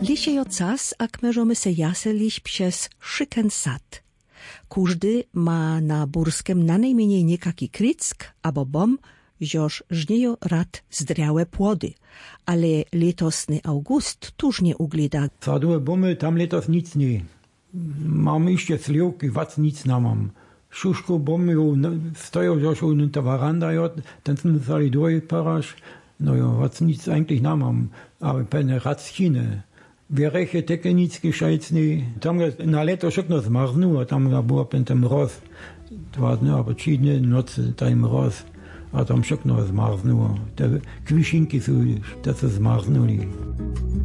Lisie czas, ak możemy se jaselić przez szyken sad. Każdy ma na Burskem na najmniej niekaki kryck albo bom, żoż żniejo rad zdriałe płody, ale letosny august tuż nie uglida. Sadue bomy, tam letos nic nie. Mam jeszcze sliwki, was nic nie mam. Szuszko bomy stoją żoż na ta waranda, ten są sali durchparasz. No ja, was nic eigentlich nie mam, ale pewne radskine. Wierechy takie nic gescheit nie. Tam na leto szokno zmarznu, a tam było ten mroz. Dwa dni, aber dziwne nocy, tam mroz. A tam szokno zmarznu. Te kwiszynki są, te się zmarznuli.